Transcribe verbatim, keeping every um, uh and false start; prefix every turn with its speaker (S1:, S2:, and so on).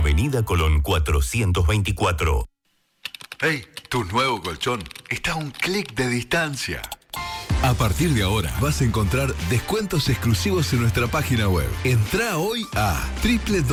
S1: Avenida Colón cuatrocientos veinticuatro.
S2: ¡Hey! Tu nuevo colchón está a un clic de distancia.
S3: A partir de ahora vas a encontrar descuentos exclusivos en nuestra página web. Entrá hoy a doble u doble u